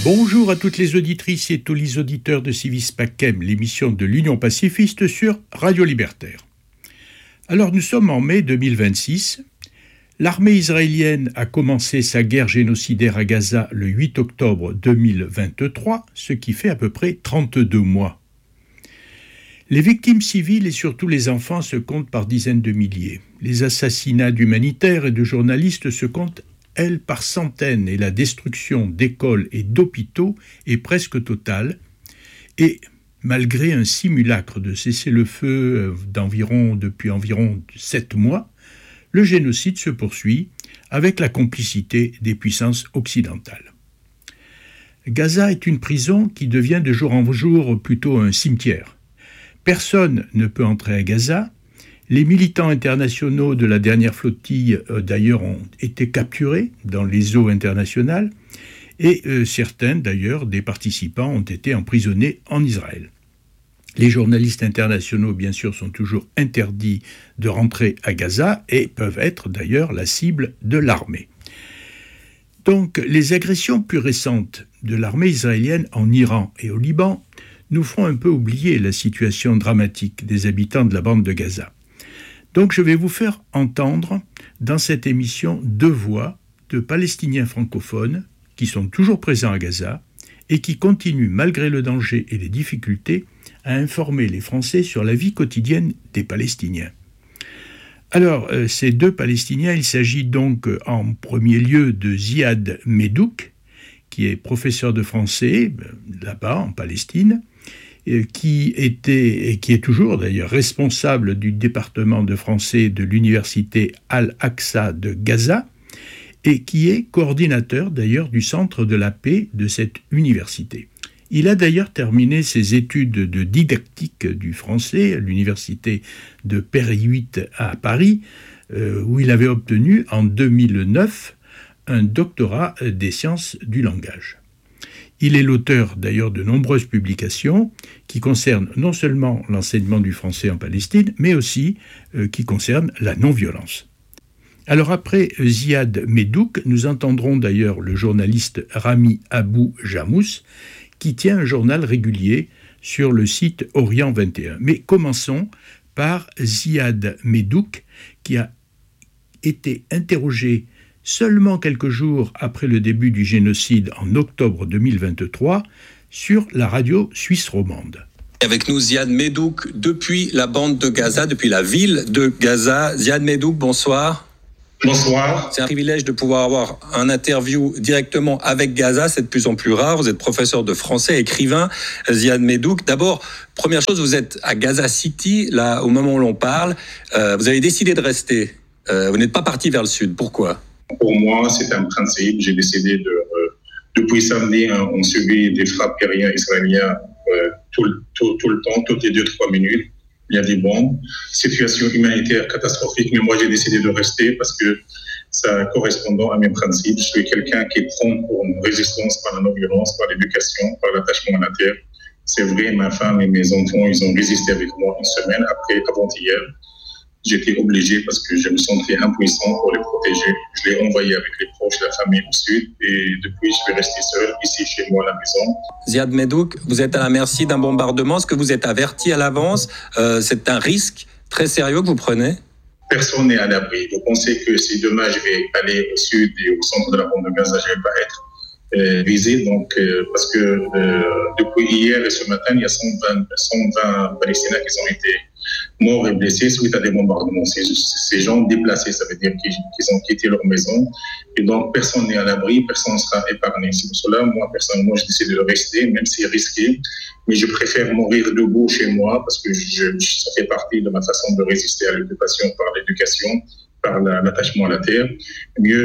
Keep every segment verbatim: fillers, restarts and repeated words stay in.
Bonjour à toutes les auditrices et tous les auditeurs de Civis Pacem, l'émission de l'Union pacifiste sur Radio Libertaire. Alors nous sommes en mai deux mille vingt-six. L'armée israélienne a commencé sa guerre génocidaire à Gaza le huit octobre deux mille vingt-trois, ce qui fait à peu près trente-deux mois. Les victimes civiles et surtout les enfants se comptent par dizaines de milliers. Les assassinats d'humanitaires et de journalistes se comptent, elles, par centaines, et la destruction d'écoles et d'hôpitaux est presque totale. Et malgré un simulacre de cessez-le-feu d'environ, depuis environ sept mois, le génocide se poursuit avec la complicité des puissances occidentales. Gaza est une prison qui devient de jour en jour plutôt un cimetière. Personne ne peut entrer à Gaza. Les militants internationaux de la dernière flottille, euh, d'ailleurs, ont été capturés dans les eaux internationales et euh, certains, d'ailleurs, des participants ont été emprisonnés en Israël. Les journalistes internationaux, bien sûr, sont toujours interdits de rentrer à Gaza et peuvent être, d'ailleurs, la cible de l'armée. Donc, les agressions plus récentes de l'armée israélienne en Iran et au Liban nous font un peu oublier la situation dramatique des habitants de la bande de Gaza. Donc je vais vous faire entendre dans cette émission deux voix de Palestiniens francophones qui sont toujours présents à Gaza et qui continuent, malgré le danger et les difficultés, à informer les Français sur la vie quotidienne des Palestiniens. Alors, euh, ces deux Palestiniens, il s'agit donc euh, en premier lieu de Ziad Medouk, qui est professeur de français euh, là-bas en Palestine, qui était, et qui est toujours d'ailleurs responsable du département de français de l'université Al-Aqsa de Gaza, et qui est coordinateur d'ailleurs du centre de la paix de cette université. Il a d'ailleurs terminé ses études de didactique du français à l'université de Paris huit à Paris, euh, où il avait obtenu en deux mille neuf un doctorat des sciences du langage. Il est l'auteur d'ailleurs de nombreuses publications qui concernent non seulement l'enseignement du français en Palestine, mais aussi euh, qui concernent la non-violence. Alors après Ziad Medouk, nous entendrons d'ailleurs le journaliste Rami Abou Jamous, qui tient un journal régulier sur le site Orient vingt et un. Mais commençons par Ziad Medouk, qui a été interrogé seulement quelques jours après le début du génocide en octobre deux mille vingt-trois, sur la radio suisse romande. Avec nous, Ziad Medouk, depuis la bande de Gaza, depuis la ville de Gaza. Ziad Medouk, bonsoir. Bonsoir. C'est un privilège de pouvoir avoir un interview directement avec Gaza, c'est de plus en plus rare. Vous êtes professeur de français, écrivain, Ziad Medouk. D'abord, première chose, vous êtes à Gaza City, là, au moment où l'on parle. Euh, vous avez décidé de rester. Euh, vous n'êtes pas parti vers le sud. Pourquoi ? Pour moi, c'est un principe. J'ai décidé de... Euh, depuis samedi, hein, on subit des frappes aériennes israéliennes euh, tout, tout, tout le temps, toutes les deux, trois minutes. Il y a des bombes. Situation humanitaire catastrophique. Mais moi, j'ai décidé de rester parce que ça correspond à mes principes. Je suis quelqu'un qui prône pour une résistance par la non-violence, par l'éducation, par l'attachement à la terre. C'est vrai, ma femme et mes enfants, ils ont résisté avec moi une semaine après, avant-hier. J'étais obligé parce que je me sentais impuissant pour les protéger. Je l'ai envoyé avec les proches, la famille au sud. Et depuis, je suis resté seul ici chez moi à la maison. Ziad Medouk, vous êtes à la merci d'un bombardement. Est-ce que vous êtes averti à l'avance ? euh, C'est un risque très sérieux que vous prenez ? Personne n'est à l'abri. Vous pensez que si demain je vais aller au sud et au centre de la bande de Gaza, je ne vais pas être euh, visé. Donc, euh, parce que euh, depuis hier et ce matin, il y a cent vingt, cent vingt Palestiniens qui ont été morts et blessés suite à des bombardements. Ces, ces gens déplacés, ça veut dire qu'ils, qu'ils ont quitté leur maison. Et donc, personne n'est à l'abri, personne ne sera épargné. C'est pour cela, moi, personnellement, je décide de rester, même si c'est risqué. Mais je préfère mourir debout chez moi parce que je, ça fait partie de ma façon de résister à l'occupation par l'éducation, par la, l'attachement à la terre. Mieux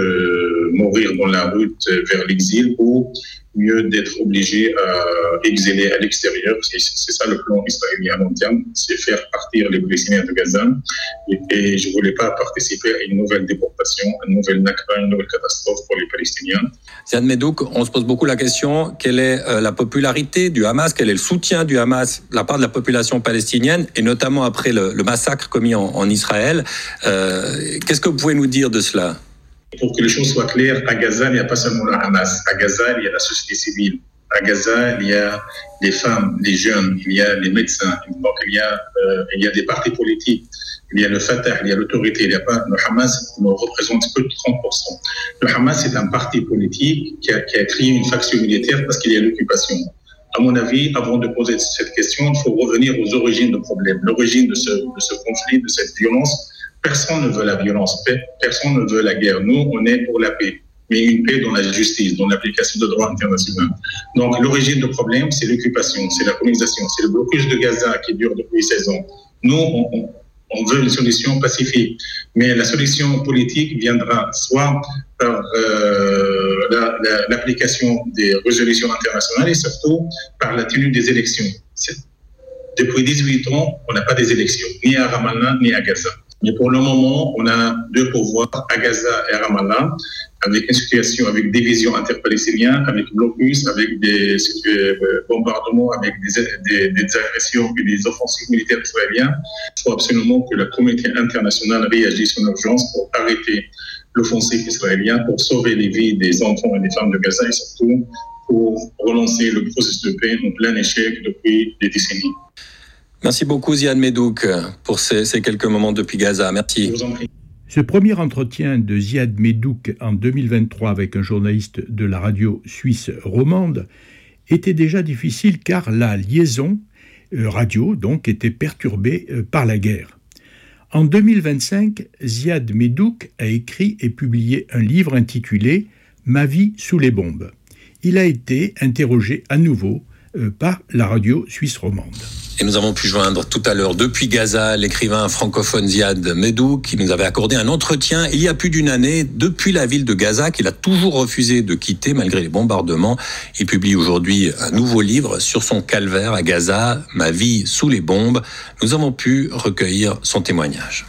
de mourir dans la route vers l'exil ou mieux d'être obligé à exiler à l'extérieur. C'est, c'est ça le plan israélien à long terme, c'est faire partir les Palestiniens de Gaza. Et, et je ne voulais pas participer à une nouvelle déportation, à une nouvelle Nakba, une nouvelle catastrophe pour les Palestiniens. Ziad Medouk, on se pose beaucoup la question, quelle est euh, la popularité du Hamas, quel est le soutien du Hamas de la part de la population palestinienne, et notamment après le, le massacre commis en, en Israël. Euh, qu'est-ce que vous pouvez nous dire de cela ? Pour que les choses soient claires, à Gaza, il n'y a pas seulement le Hamas. À Gaza, il y a la société civile. À Gaza, il y a les femmes, les jeunes, il y a les médecins. Donc, il y a, euh, il y a des partis politiques. Il y a le Fatah, il y a l'autorité. Il y a pas, le Hamas ne représente que trente pour cent. Le Hamas est un parti politique qui a, qui a créé une faction militaire parce qu'il y a l'occupation. À mon avis, avant de poser cette question, il faut revenir aux origines du problème. L'origine de ce, de ce conflit, de cette violence, personne ne veut la violence, personne ne veut la guerre. Nous, on est pour la paix, mais une paix dans la justice, dans l'application de droit international. Donc, l'origine du problème, c'est l'occupation, c'est la colonisation, c'est le blocus de Gaza qui dure depuis seize ans. Nous, on, on, on veut une solution pacifique, mais la solution politique viendra soit par euh, la, la, l'application des résolutions internationales et surtout par la tenue des élections. C'est, depuis dix-huit ans, on n'a pas des élections, ni à Ramallah, ni à Gaza. Mais pour le moment, on a deux pouvoirs à Gaza et à Ramallah, avec une situation, avec des divisions interpalestiniennes, avec blocus, avec des bombardements, avec des, des, des agressions et des offensives militaires israéliennes. Il faut absolument que la communauté internationale réagisse en urgence pour arrêter l'offensive israélienne, pour sauver les vies des enfants et des femmes de Gaza et surtout pour relancer le processus de paix en plein échec depuis des décennies. Merci beaucoup Ziad Medouk pour ces, ces quelques moments depuis Gaza. Merci. Je vous en prie. Ce premier entretien de Ziad Medouk en deux mille vingt-trois avec un journaliste de la radio suisse romande était déjà difficile car la liaison euh, radio donc était perturbée euh, par la guerre. En deux mille vingt-cinq, Ziad Medouk a écrit et publié un livre intitulé « Ma vie sous les bombes ». Il a été interrogé à nouveau euh, par la radio suisse romande. Et nous avons pu joindre tout à l'heure depuis Gaza l'écrivain francophone Ziad Medouk qui nous avait accordé un entretien il y a plus d'une année depuis la ville de Gaza qu'il a toujours refusé de quitter malgré les bombardements. Il publie aujourd'hui un nouveau livre sur son calvaire à Gaza, Ma vie sous les bombes. Nous avons pu recueillir son témoignage.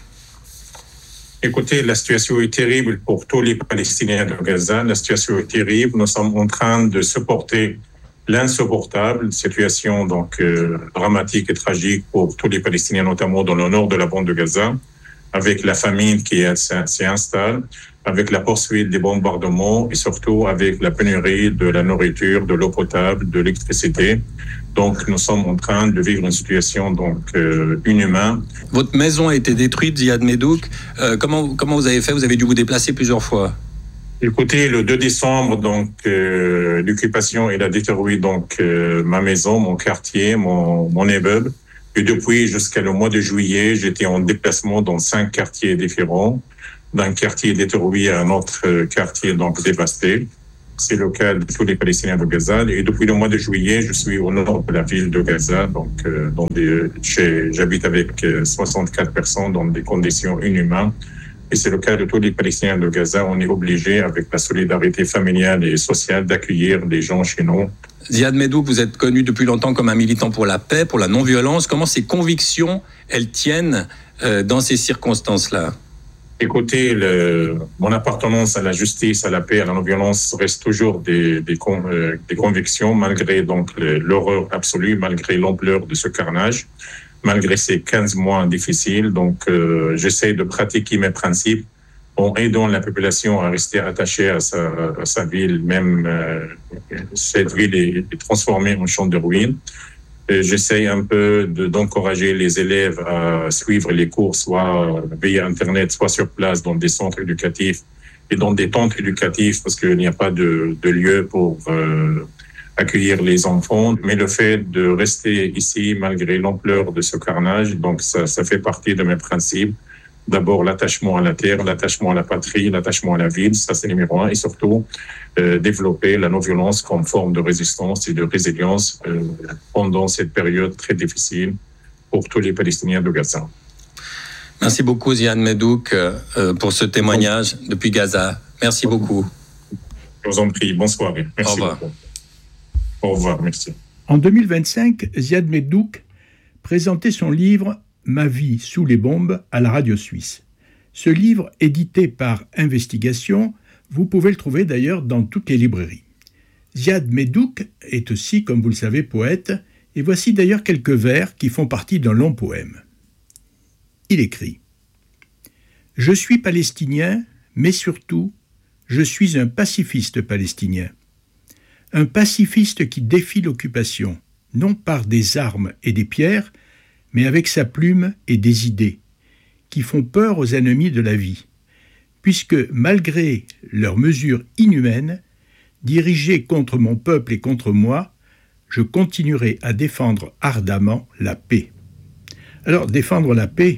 Écoutez, la situation est terrible pour tous les Palestiniens de Gaza. La situation est terrible. Nous sommes en train de supporter l'insupportable situation donc euh, dramatique et tragique pour tous les Palestiniens, notamment dans le nord de la bande de Gaza, avec la famine qui s'y installe, avec la poursuite des bombardements et surtout avec la pénurie de la nourriture, de l'eau potable, de l'électricité. Donc, nous sommes en train de vivre une situation donc euh, inhumaine. Votre maison a été détruite, Ziad Medouk. Euh, comment comment vous avez fait? Vous avez dû vous déplacer plusieurs fois. Écoutez, le deux décembre, donc euh, l'occupation elle a détruit donc euh, ma maison, mon quartier, mon mon immeuble. Et depuis jusqu'à le mois de juillet, j'étais en déplacement dans cinq quartiers différents, d'un quartier détruit à un autre quartier donc dévasté. C'est le cas de tous les Palestiniens de Gaza. Et depuis le mois de juillet, je suis au nord de la ville de Gaza, donc euh, dans des, j'habite avec soixante-quatre personnes dans des conditions inhumaines. Et c'est le cas de tous les Palestiniens de Gaza. On est obligé, avec la solidarité familiale et sociale, d'accueillir des gens chez nous. Ziad Medouk, vous êtes connu depuis longtemps comme un militant pour la paix, pour la non-violence. Comment ces convictions, elles tiennent euh, dans ces circonstances-là? Écoutez, le, mon appartenance à la justice, à la paix, à la non-violence reste toujours des, des, con, euh, des convictions, malgré donc le, l'horreur absolue, malgré l'ampleur de ce carnage. Malgré ces quinze mois difficiles, donc euh, j'essaie de pratiquer mes principes en aidant la population à rester attachée à sa, à sa ville, même euh, cette ville est, est transformée en champ de ruines. Et j'essaie un peu de, d'encourager les élèves à suivre les cours, soit via Internet, soit sur place dans des centres éducatifs et dans des tentes éducatives, parce qu'il n'y a pas de, de lieu pour euh, accueillir les enfants, mais le fait de rester ici malgré l'ampleur de ce carnage, donc ça, ça fait partie de mes principes. D'abord l'attachement à la terre, l'attachement à la patrie, l'attachement à la ville, ça c'est numéro un, et surtout euh, développer la non-violence comme forme de résistance et de résilience euh, pendant cette période très difficile pour tous les Palestiniens de Gaza. Merci beaucoup Ziad Medouk euh, pour ce témoignage depuis Gaza. Merci beaucoup. Je vous en prie, bonne soirée. Merci Au revoir. beaucoup. Au revoir, merci. En deux mille vingt-cinq, Ziad Medouk présentait son livre « Ma vie sous les bombes » à la radio suisse. Ce livre, édité par Investigation, vous pouvez le trouver d'ailleurs dans toutes les librairies. Ziad Medouk est aussi, comme vous le savez, poète, et voici d'ailleurs quelques vers qui font partie d'un long poème. Il écrit « Je suis palestinien, mais surtout, Je suis un pacifiste palestinien. Un pacifiste qui défie l'occupation, non par des armes et des pierres, mais avec sa plume et des idées, qui font peur aux ennemis de la vie, puisque malgré leurs mesures inhumaines, dirigées contre mon peuple et contre moi, je continuerai à défendre ardemment la paix. Alors, défendre la paix,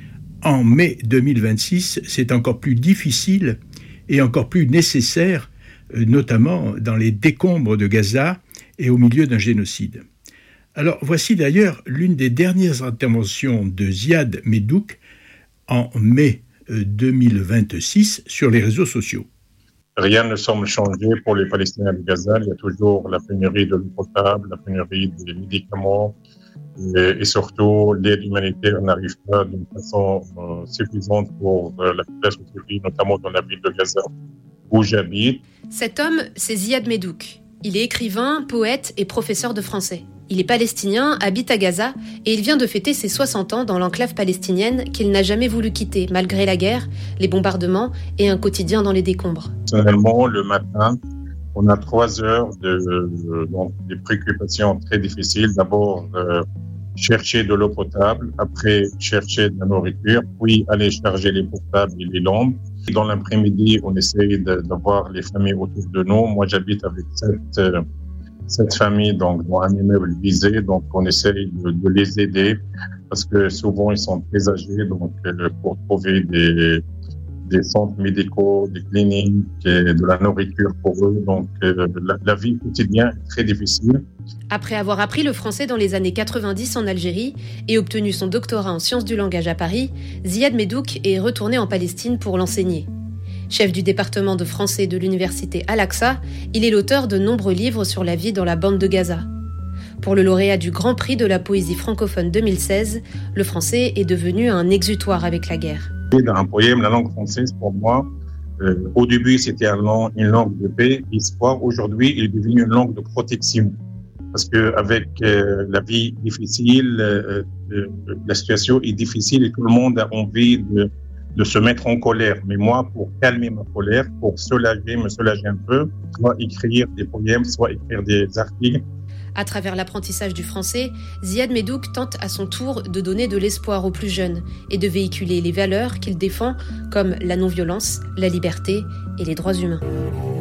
en mai deux mille vingt-six, c'est encore plus difficile et encore plus nécessaire, notamment dans les décombres de Gaza et au milieu d'un génocide. Alors, voici d'ailleurs l'une des dernières interventions de Ziad Medouk en mai deux mille vingt-six sur les réseaux sociaux. Rien ne semble changer pour les Palestiniens de Gaza. Il y a toujours la pénurie de l'eau potable, la pénurie des médicaments et, et surtout l'aide humanitaire n'arrive pas d'une façon euh, suffisante pour euh, la population civile, notamment dans la ville de Gaza où j'habite. Cet homme, c'est Ziad Medouk. Il est écrivain, poète et professeur de français. Il est palestinien, habite à Gaza et il vient de fêter ses soixante ans dans l'enclave palestinienne qu'il n'a jamais voulu quitter malgré la guerre, les bombardements et un quotidien dans les décombres. Personnellement, le matin, on a trois heures de, de, donc, des préoccupations très difficiles. D'abord, euh, chercher de l'eau potable, après chercher de la nourriture, puis aller charger les portables et les lampes. Dans l'après-midi, on essaye de, d'avoir les familles autour de nous. Moi, j'habite avec sept... Euh, cette famille donc dans un immeuble visé, donc on essaye de, de les aider parce que souvent ils sont très âgés, donc euh, pour trouver des des centres médicaux, des cliniques, et de la nourriture pour eux. Donc euh, la, la vie quotidienne est très difficile. Après avoir appris le français dans les années quatre-vingt-dix en Algérie et obtenu son doctorat en sciences du langage à Paris, Ziad Medouk est retourné en Palestine pour l'enseigner. Chef du département de français de l'université Al-Aqsa, il est l'auteur de nombreux livres sur la vie dans la bande de Gaza. Pour le lauréat du Grand Prix de la poésie francophone deux mille seize, le français est devenu un exutoire avec la guerre. Dans un poème, la langue française, pour moi, euh, au début, c'était une langue, une langue de paix, d'espoir. Aujourd'hui, il est devenu une langue de protection. Parce qu'avec euh, la vie difficile, euh, euh, la situation est difficile et tout le monde a envie de de se mettre en colère. Mais moi, pour calmer ma colère, pour soulager, me soulager un peu, soit écrire des poèmes, soit écrire des articles. À travers l'apprentissage du français, Ziad Medouk tente à son tour de donner de l'espoir aux plus jeunes et de véhiculer les valeurs qu'il défend comme la non-violence, la liberté et les droits humains.